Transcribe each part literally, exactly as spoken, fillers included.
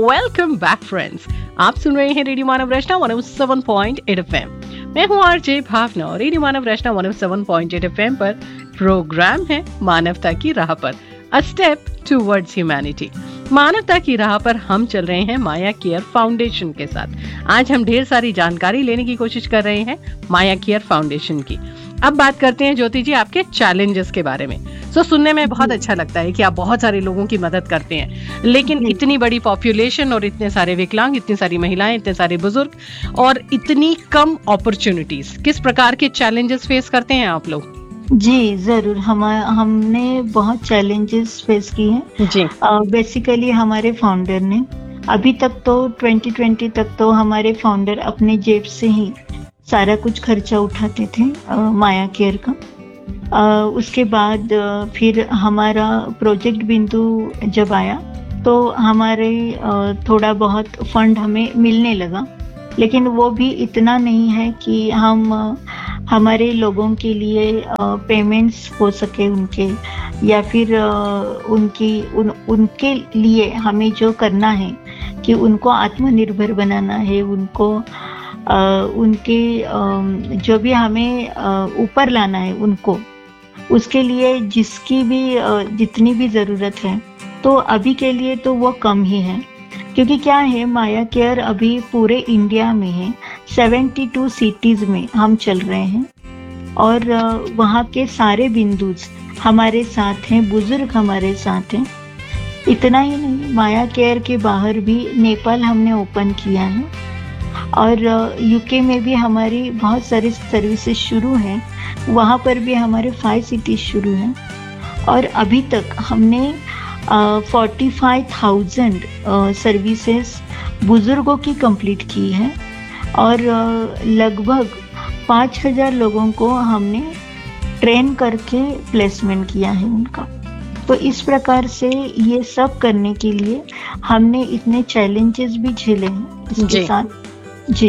Welcome back friends. आप सुन रहे हैं रेडियो मानव रचना one O seven point eight FM. मैं हूँ आरजे भावना और रेडियो मानव रचना one O seven point eight FM पर प्रोग्राम है मानवता की राह पर, अ स्टेप टुवर्ड्स ह्यूमैनिटी। मानवता की राह पर हम चल रहे हैं माया केयर फाउंडेशन के साथ। आज हम ढेर सारी जानकारी लेने की कोशिश कर रहे हैं माया केयर फाउंडेशन की। अब बात करते हैं ज्योति जी आपके चैलेंजेस के बारे में। सो so, सुनने में बहुत अच्छा लगता है कि आप बहुत सारे लोगों की मदद करते हैं, लेकिन इतनी बड़ी पॉपुलेशन और इतने सारे विकलांग, इतनी सारी महिलाएं, इतने सारे बुजुर्ग और इतनी कम अपॉर्चुनिटीज, किस प्रकार के चैलेंजेस फेस करते हैं आप लोग? जी जरूर, हम हमने बहुत चैलेंजेस फेस किए हैं जी। बेसिकली uh, हमारे फाउंडर ने अभी तक तो ट्वेंटी ट्वेंटी तक तो हमारे फाउंडर अपने जेब से ही सारा कुछ खर्चा उठाते थे uh, माया केयर का। uh, उसके बाद uh, फिर हमारा प्रोजेक्ट बिंदु जब आया तो हमारे uh, थोड़ा बहुत फंड हमें मिलने लगा, लेकिन वो भी इतना नहीं है कि हम uh, हमारे लोगों के लिए पेमेंट्स uh, हो सके उनके, या फिर uh, उनकी उन, उनके लिए हमें जो करना है कि उनको आत्मनिर्भर बनाना है, उनको uh, उनके uh, जो भी हमें ऊपर uh, लाना है उनको, उसके लिए जिसकी भी uh, जितनी भी ज़रूरत है, तो अभी के लिए तो वो कम ही है। क्योंकि क्या है, माया केयर अभी पूरे इंडिया में है, बहत्तर सिटीज में हम चल रहे हैं और वहाँ के सारे बिंदुज हमारे साथ हैं, बुजुर्ग हमारे साथ हैं। इतना ही नहीं, माया केयर के बाहर भी नेपाल हमने ओपन किया है और यूके में भी हमारी बहुत सारी सर्विसेज शुरू हैं, वहाँ पर भी हमारे फाइव सिटीज शुरू हैं और अभी तक हमने फोर्टी फाइव थाउजेंड सर्विसेज बुजुर्गों की कंप्लीट की है और uh, लगभग पाँच हजार लोगों को हमने ट्रेन करके प्लेसमेंट किया है उनका। तो इस प्रकार से ये सब करने के लिए हमने इतने चैलेंजेस भी झेले हैं इसके जी। साथ जी।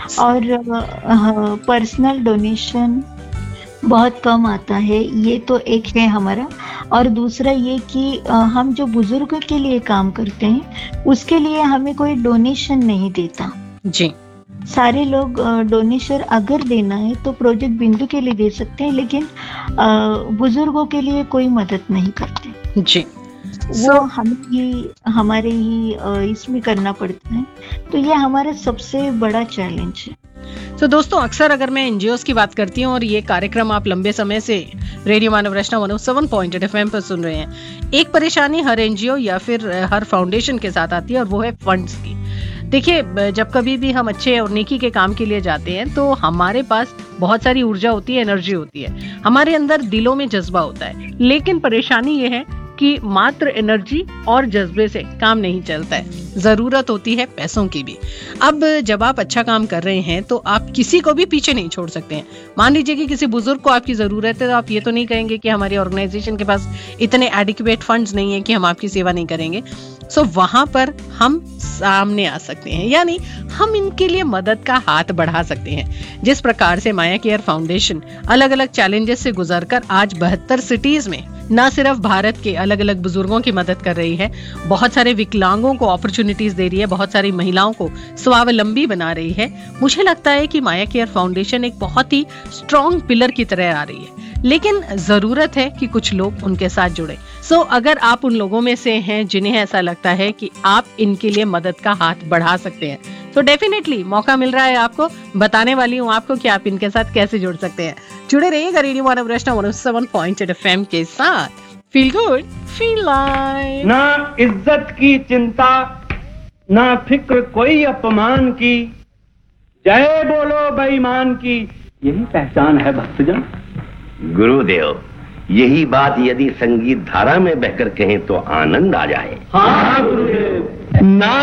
और पर्सनल uh, डोनेशन बहुत कम आता है, ये तो एक है हमारा। और दूसरा ये कि हम जो बुजुर्गों के लिए काम करते हैं उसके लिए हमें कोई डोनेशन नहीं देता जी। सारे लोग डोनेशन अगर देना है तो प्रोजेक्ट बिंदु के लिए दे सकते हैं, लेकिन बुजुर्गों के लिए कोई मदद नहीं करते जी। वो so, हमें ही हमारे ही इसमें करना पड़ता है, तो ये हमारा सबसे बड़ा चैलेंज है। तो दोस्तों, अक्सर अगर मैं एनजीओ की बात करती हूँ और ये कार्यक्रम आप लंबे समय से रेडियो मानव रचना one O seven point eight FM पर सुन रहे हैं, एक परेशानी हर एनजीओ या फिर हर फाउंडेशन के साथ आती है और वो है फंड्स की। देखिए, जब कभी भी हम अच्छे और नेकी के काम के लिए जाते हैं तो हमारे पास बहुत सारी ऊर्जा होती है, एनर्जी होती है, हमारे अंदर दिलों में जज्बा होता है, लेकिन परेशानी ये है कि मात्र एनर्जी और जज्बे से काम नहीं चलता है, जरूरत होती है पैसों की भी। अब जब आप अच्छा काम कर रहे हैं तो आप किसी को भी पीछे नहीं छोड़ सकते हैं। मान लीजिए कि किसी बुजुर्ग को आपकी जरूरत है, तो आप ये तो नहीं कहेंगे कि हमारी ऑर्गेनाइजेशन के पास इतने एडिक्वेट फंड्स नहीं है कि हम आपकी सेवा नहीं करेंगे। सो so, वहां पर हम सामने आ सकते हैं, यानी हम इनके लिए मदद का हाथ बढ़ा सकते हैं। जिस प्रकार से माया केयर फाउंडेशन अलग अलग चैलेंजेस से गुजरकर आज बहत्तर सिटीज में न सिर्फ भारत के अलग अलग बुजुर्गों की मदद कर रही है, बहुत सारे विकलांगों को अपॉर्चुनिटीज दे रही है, बहुत सारी महिलाओं को स्वावलंबी बना रही है, मुझे लगता है कि माया केयर फाउंडेशन एक बहुत ही स्ट्रॉन्ग पिलर की तरह आ रही है। लेकिन जरूरत है कि कुछ लोग उनके साथ जुड़े। सो so, अगर आप उन लोगों में से हैं जिन्हें ऐसा लगता है कि आप इनके लिए मदद का हाथ बढ़ा सकते हैं, तो डेफिनेटली मौका मिल रहा है आपको। बताने वाली हूँ आपको कि आप इनके साथ कैसे जुड़ सकते हैं। जुड़े रहिएगा रेडियो मानव रचना one O seven point eight FM के साथ। Feel good, feel live. ना इज्जत की चिंता, ना फिक्र कोई अपमान की, जय बोलो बेईमान की, यही पहचान है भक्तजन। गुरुदेव, यही बात यदि संगीत धारा में बहकर कहें तो आनंद आ जाए। हाँ गुरुदेव। ना